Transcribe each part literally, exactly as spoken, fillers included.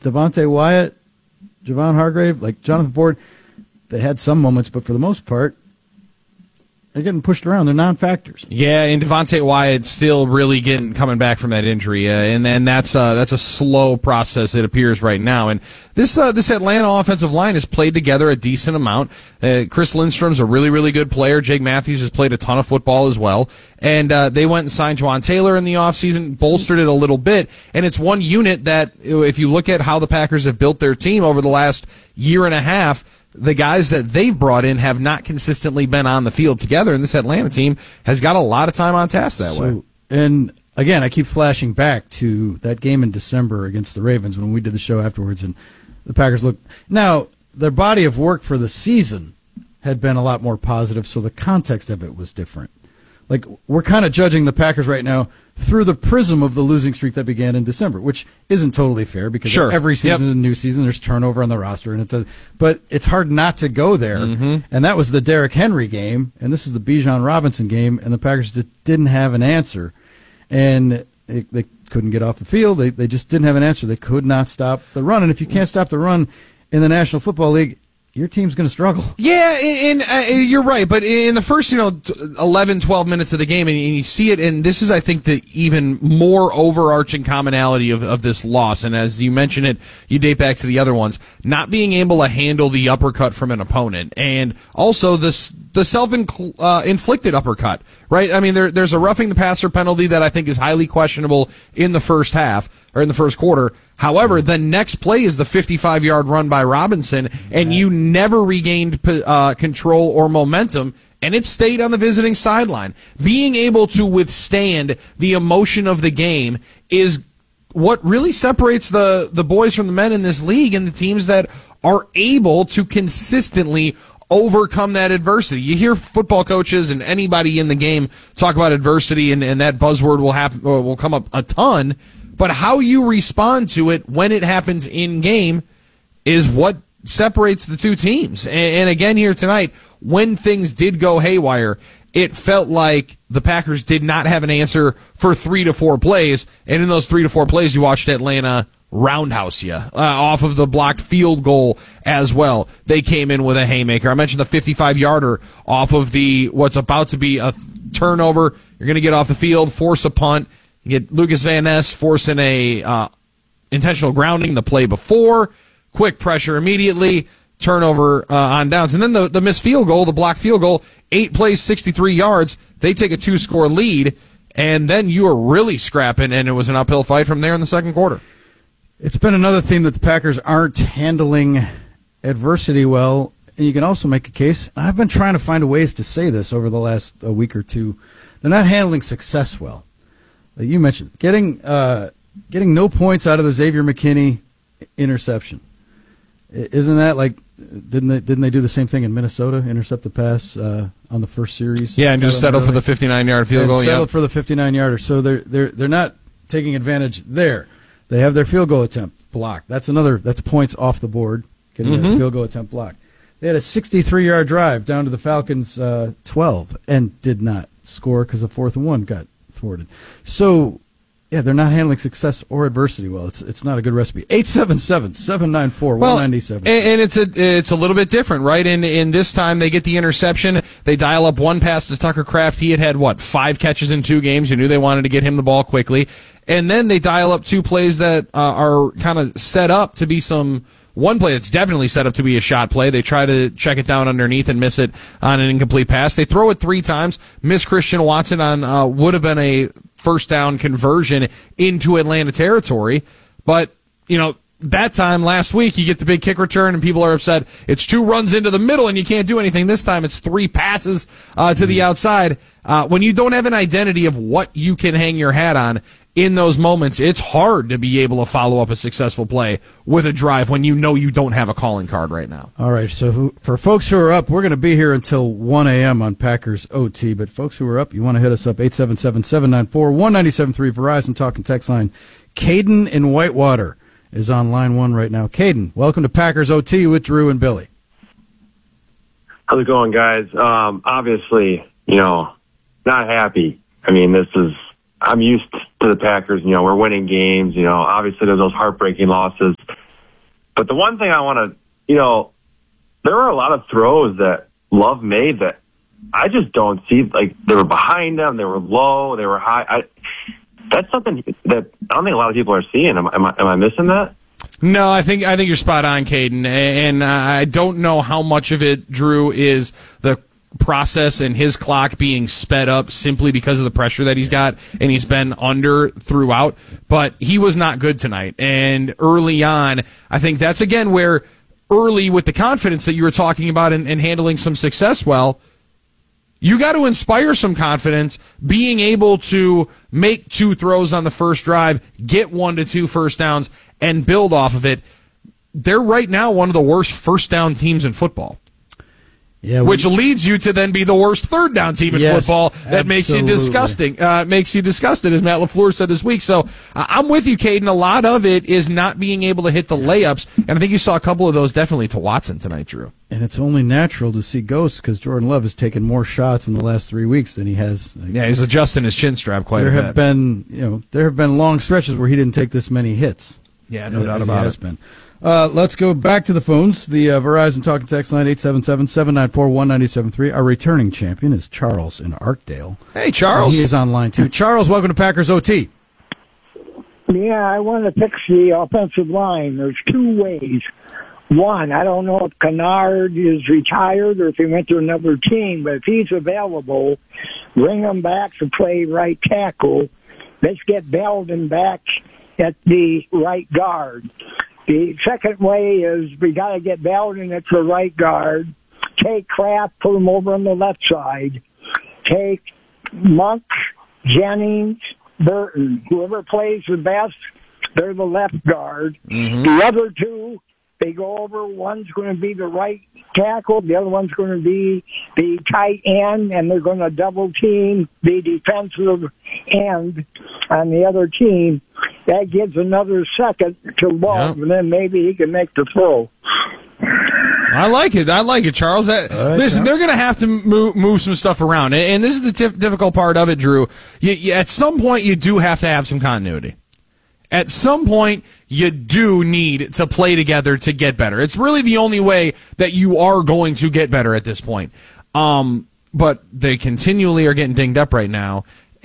Devontae Wyatt, Javon Hargrave, like Jonathan Ford, they had some moments, but for the most part, they're getting pushed around. They're non-factors. Yeah, and Devontae Wyatt still really getting coming back from that injury, uh, and then that's uh, that's a slow process. It appears right now, and this uh, this Atlanta offensive line has played together a decent amount. Uh, Chris Lindstrom's a really really good player. Jake Matthews has played a ton of football as well, and uh, they went and signed Juwan Taylor in the offseason, bolstered it a little bit, and it's one unit that, if you look at how the Packers have built their team over the last year and a half, the guys that they've brought in have not consistently been on the field together, and this Atlanta team has got a lot of time on task that so, way. And again, I keep flashing back to that game in December against the Ravens when we did the show afterwards, and the Packers looked. Now, their body of work for the season had been a lot more positive, so the context of it was different. Like, we're kind of judging the Packers right now through the prism of the losing streak that began in December, which isn't totally fair because sure. every season yep. is a new season. There's turnover on the roster, and it's a, but it's hard not to go there. Mm-hmm. And that was the Derrick Henry game, and this is the Bijan Robinson game, and the Packers just didn't have an answer, and they, they couldn't get off the field. They they just didn't have an answer. They could not stop the run, and if you can't stop the run in the National Football League, your team's going to struggle. Yeah, and, and uh, you're right. But in the first, you know, eleven, twelve minutes of the game, and you see it, and this is, I think, the even more overarching commonality of, of this loss. And as you mentioned it, you date back to the other ones, not being able to handle the uppercut from an opponent, and also this the self-inflicted uh, uppercut, right? I mean, there, there's a roughing the passer penalty that I think is highly questionable in the first half, or in the first quarter. However, the next play is the fifty-five-yard run by Robinson, and you never regained uh, control or momentum, and it stayed on the visiting sideline. Being able to withstand the emotion of the game is what really separates the, the boys from the men in this league, and the teams that are able to consistently overcome that adversity. You hear football coaches and anybody in the game talk about adversity, and, and that buzzword will happen, will come up a ton. But how you respond to it when it happens in game is what separates the two teams. And, and again, here tonight, when things did go haywire, it felt like the Packers did not have an answer for three to four plays. And in those three to four plays, you watched Atlanta roundhouse you uh, off of the blocked field goal as well. They came in with a haymaker. I mentioned the fifty-five-yarder off of the what's about to be a turnover. You're going to get off the field, force a punt. You get Lucas Van Ness forcing a uh, intentional grounding the play before, quick pressure immediately, turnover uh, on downs. And then the, the missed field goal, the blocked field goal, eight plays, sixty-three yards. They take a two-score lead, and then you are really scrapping, and it was an uphill fight from there in the second quarter. It's been another theme that the Packers aren't handling adversity well, and you can also make a case. I've been trying to find ways to say this over the last uh, week or two. They're not handling success well. Like you mentioned, getting uh, getting no points out of the Xavier McKinney interception. Isn't that like, didn't they, didn't they do the same thing in Minnesota, intercept the pass uh, on the first series? Yeah, and just settle for the fifty-nine-yard field goal. Settle yeah. for the fifty-nine-yarder. So they're they're they're not taking advantage there. They have their field goal attempt blocked. That's another. That's points off the board. Getting mm-hmm. their field goal attempt blocked. They had a sixty-three-yard drive down to the Falcons' uh, twelve and did not score because the fourth and one got thwarted. So, yeah, they're not handling success or adversity well. It's it's not a good recipe. eight seven seven, seven nine four, one nine seven. Well, and, and it's a it's a little bit different, right? In in this time, they get the interception. They dial up one pass to Tucker Kraft. He had had, what, five catches in two games. You knew they wanted to get him the ball quickly. And then they dial up two plays that uh, are kind of set up to be some one play that's definitely set up to be a shot play. They try to check it down underneath and miss it on an incomplete pass. They throw it three times, miss Christian Watson on uh, would have been a first down conversion into Atlanta territory. But, you know, that time last week, you get the big kick return and people are upset. It's two runs into the middle and you can't do anything. This time it's three passes uh, to the outside. Uh, when you don't have an identity of what you can hang your hat on in those moments, it's hard to be able to follow up a successful play with a drive when you know you don't have a calling card right now. All right, so who, for folks who are up, we're going to be here until one a.m. on Packers O T, but folks who are up, you want to hit us up, eight seven seven, seven nine four, one nine seven three, Verizon Talk and Text Line. Caden in Whitewater is on line one right now. Caden, welcome to Packers O T with Drew and Billy. How's it going, guys? Um, obviously, you know, not happy. I mean, this is, I'm used to the Packers. You know, we're winning games. You know, obviously there's those heartbreaking losses. But the one thing I want to, you know, there were a lot of throws that Love made that I just don't see. Like, they were behind them, they were low, they were high. I, that's something that I don't think a lot of people are seeing. Am, am, I, am I missing that? No, I think I think you're spot on, Caden, and I don't know how much of it, Drew, is the process and his clock being sped up simply because of the pressure that he's got and he's been under throughout, but he was not good tonight. And early on, I think that's again where early with the confidence that you were talking about and, and handling some success well, you got to inspire some confidence, being able to make two throws on the first drive, get one to two first downs, and build off of it. They're right now one of the worst first down teams in football. Yeah, we, which leads you to then be the worst third down team in yes, football. That absolutely. makes you disgusting. Uh, makes you disgusted, as Matt LaFleur said this week. So uh, I'm with you, Caden. A lot of it is not being able to hit the layups, and I think you saw a couple of those definitely to Watson tonight, Drew. And it's only natural to see ghosts because Jordan Love has taken more shots in the last three weeks than he has. Like, yeah, he's adjusting his chin strap quite there a bit. There have been, you know, there have been long stretches where he didn't take this many hits. Yeah, no doubt about it. Been. Uh, let's go back to the phones. The uh, Verizon Talk and Text line eight seven seven, seven nine four, one nine seven three. Our returning champion is Charles in Arkdale. Hey, Charles. And he is on line two. Charles, welcome to Packers O T. Yeah, I want to fix the offensive line. There's two ways. One, I don't know if Kennard is retired or if he went to another team, but if he's available, bring him back to play right tackle. Let's get Belden back at the right guard. The second way is we got to get Belden at the right guard. Take Kraft, put him over on the left side. Take Monk, Jennings, Burton. Whoever plays the best, they're the left guard. Mm-hmm. The other two, they go over. One's going to be the right tackle. The other one's going to be the tight end, and they're going to double team the defensive end on the other team. That gives another second to Love, yep. and then maybe he can make the throw. I like it. I like it, Charles. That, right, listen, yeah. they're going to have to move, move some stuff around, and, and this is the tif- difficult part of it, Drew. You, you, at some point, you do have to have some continuity. At some point, you do need to play together to get better. It's really the only way that you are going to get better at this point. Um, but they continually are getting dinged up right now.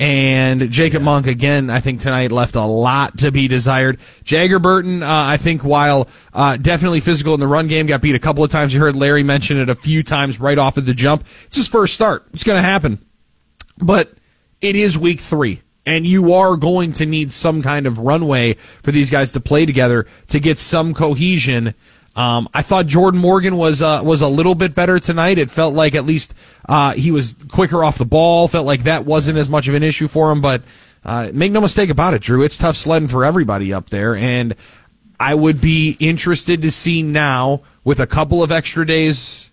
And Jacob yeah. Monk, again, I think tonight left a lot to be desired. Jagger Burton, uh, I think, while uh, definitely physical in the run game, got beat a couple of times. You heard Larry mention it a few times right off of the jump. It's his first start. It's going to happen. But it is week three. And you are going to need some kind of runway for these guys to play together to get some cohesion. Um, I thought Jordan Morgan was uh, was a little bit better tonight. It felt like at least uh, he was quicker off the ball. Felt like that wasn't as much of an issue for him. But uh, make no mistake about it, Drew. It's tough sledding for everybody up there. And I would be interested to see now, with a couple of extra days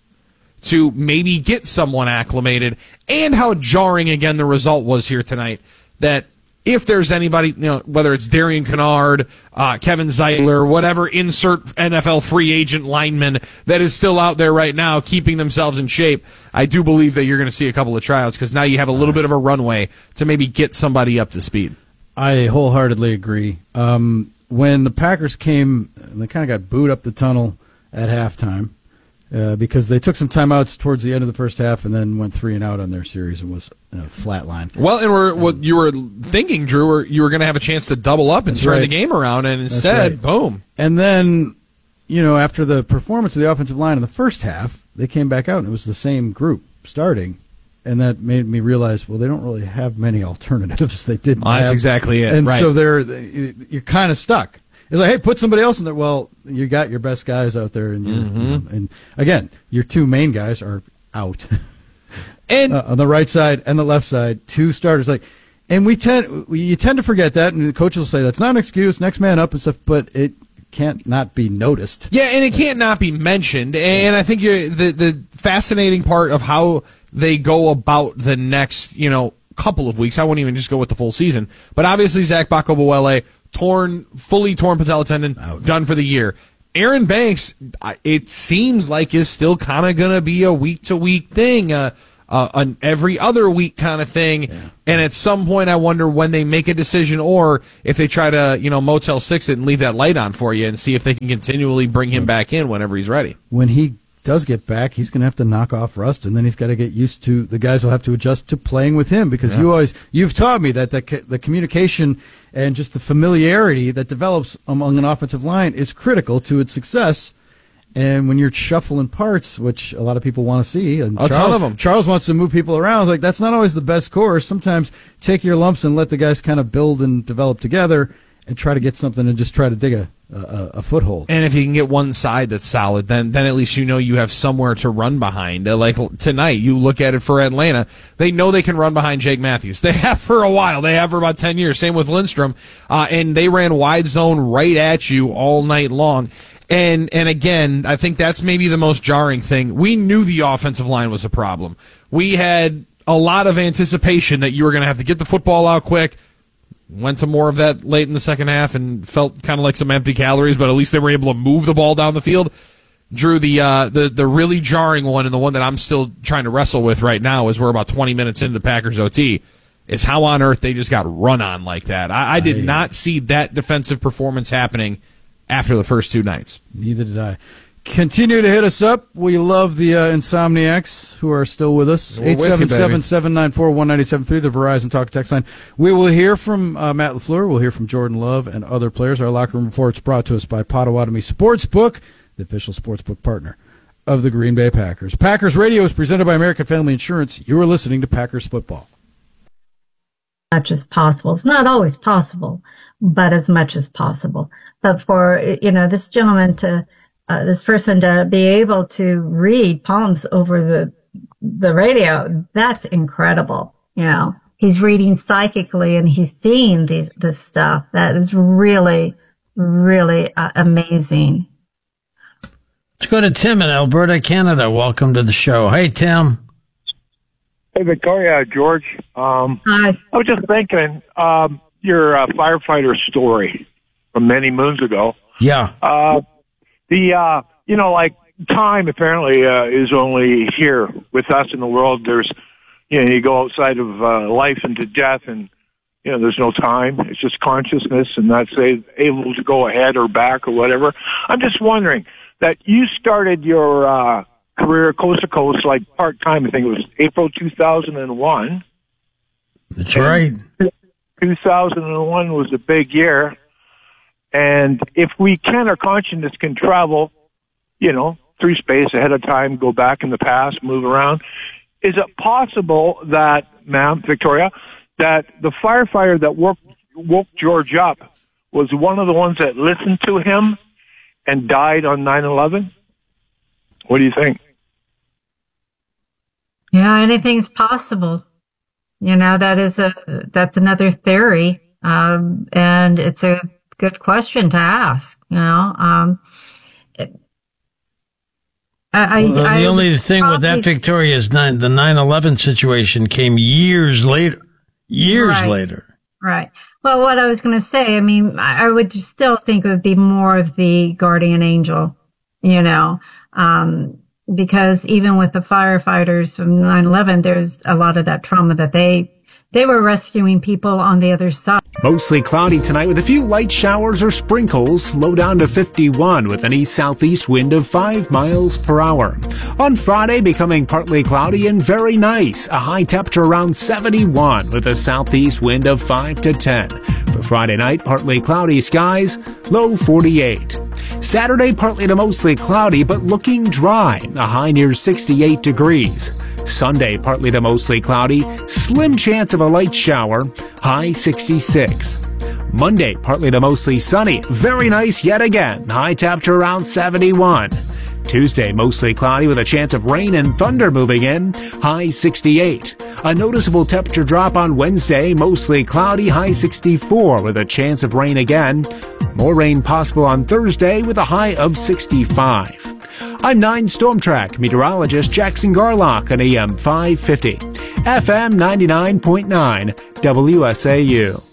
to maybe get someone acclimated, and how jarring, again, the result was here tonight. That if there's anybody, you know, whether it's Darian Kennard, uh, Kevin Zeitler, whatever, insert N F L free agent lineman that is still out there right now keeping themselves in shape, I do believe that you're going to see a couple of tryouts because now you have a little bit of a runway to maybe get somebody up to speed. I wholeheartedly agree. Um, when the Packers came, they kind of got booed up the tunnel at halftime. Uh, because they took some timeouts towards the end of the first half and then went three and out on their series and was uh, flatline. Well, and we're, um, what you were thinking, Drew, were you were going to have a chance to double up and turn right. the game around, and instead, right. boom. And then, you know, after the performance of the offensive line in the first half, they came back out and it was the same group starting, and that made me realize, well, they don't really have many alternatives. They didn't. Oh, that's have, exactly it. And right. so they're you're kind of stuck. It's like, hey, put somebody else in there. Well, you got your best guys out there, and mm-hmm. you know, and again, your two main guys are out, and uh, on the right side and the left side, two starters. Like, and we tend you tend to forget that, and the coaches will say that's not an excuse, next man up and stuff, but it can't not be noticed. Yeah, and it can't not be mentioned. And I think you're, the the fascinating part of how they go about the next, you know, couple of weeks. I wouldn't even just go with the full season, but obviously Zach Bakobawele. Torn, fully torn patella tendon, Out. done for the year. Aaron Banks, it seems like is still kind of going to be a week-to-week thing. Uh, uh, an every other week kind of thing. Yeah. And at some point, I wonder when they make a decision, or if they try to, you know, Motel six it and leave that light on for you and see if they can continually bring him back in whenever he's ready. When he does get back, he's going to have to knock off rust, and then he's got to get used to, the guys will have to adjust to playing with him, because yeah. you always, you've taught me that the, the communication and just the familiarity that develops among an offensive line is critical to its success. And when you're shuffling parts, which a lot of people want to see, and a Charles, ton of them. Charles wants to move people around, like that's not always the best course. Sometimes take your lumps and let the guys kind of build and develop together and try to get something and just try to dig a, a, a foothold. And if you can get one side that's solid, then then at least you know you have somewhere to run behind. Uh, like tonight, you look at it for Atlanta, they know they can run behind Jake Matthews. They have for a while. They have for about ten years. Same with Lindstrom. Uh, and they ran wide zone right at you all night long. And and again, I think that's maybe the most jarring thing. We knew the offensive line was a problem. We had a lot of anticipation that you were going to have to get the football out quick. Went to more of that late in the second half and felt kind of like some empty calories, but at least they were able to move the ball down the field. Drew, the uh, the the really jarring one, and the one that I'm still trying to wrestle with right now, is we're about twenty minutes into Packers O T, is how on earth they just got run on like that. I, I did I, not see that defensive performance happening after the first two nights. Neither did I. Continue to hit us up. We love the uh, Insomniacs who are still with us. eight seven seven, seven nine four, one nine seven three, the Verizon Talk text line. We will hear from uh, Matt LaFleur. We'll hear from Jordan Love and other players. Our locker room report's brought to us by Potawatomi Sportsbook, the official sportsbook partner of the Green Bay Packers. Packers Radio is presented by American Family Insurance. You are listening to Packers Football. As much as possible. It's not always possible, but as much as possible. But for, you know, this gentleman to, uh, this person to be able to read palms over the, the radio, that's incredible. You know, he's reading psychically and he's seeing these, this stuff. That is really, really uh, amazing. Let's go to Tim in Alberta, Canada. Welcome to the show. Hey, Tim. Hey, Victoria, George. Um, Hi. I was just thinking, um, your uh, firefighter story from many moons ago. Yeah. Uh, the, uh, you know, like time apparently uh, is only here with us in the world. There's, you know, you go outside of uh, life into death and, you know, there's no time. It's just consciousness and that's able to go ahead or back or whatever. I'm just wondering that you started your uh, career coast to coast, like part-time. I think it was April two thousand one. That's right. two thousand one was a big year. And if we can, our consciousness can travel, you know, through space ahead of time, go back in the past, move around. Is it possible that, ma'am, Victoria, that the firefighter that woke, woke George up was one of the ones that listened to him and died on nine eleven? What do you think? Yeah, anything's possible. You know, that is a, that's another theory. Um, and it's a good question to ask, you know. Um, it, I, well, I, the I only thing probably, with that, Victoria, is nine, the nine eleven situation came years later. Years right, later. Right. Well, what I was going to say, I mean, I would still think it would be more of the guardian angel, you know, um, because even with the firefighters from nine eleven, there's a lot of that trauma that they They were rescuing people on the other side. Mostly cloudy tonight with a few light showers or sprinkles. Low down to fifty-one with an east-southeast wind of five miles per hour. On Friday, becoming partly cloudy and very nice. A high temperature around seventy-one with a southeast wind of five to ten. For Friday night, partly cloudy skies, low forty-eight. Saturday, partly to mostly cloudy, but looking dry. A high near sixty-eight degrees. Sunday, partly to mostly cloudy, slim chance of a light shower, high sixty-six. Monday, partly to mostly sunny, very nice yet again, high temperature around seventy-one. Tuesday, mostly cloudy with a chance of rain and thunder moving in, high sixty-eight. A noticeable temperature drop on Wednesday, mostly cloudy, high sixty-four with a chance of rain again. More rain possible on Thursday with a high of sixty-five. I'm nine Storm Track meteorologist Jackson Garlock on A M five fifty, F M ninety-nine point nine, W S A U.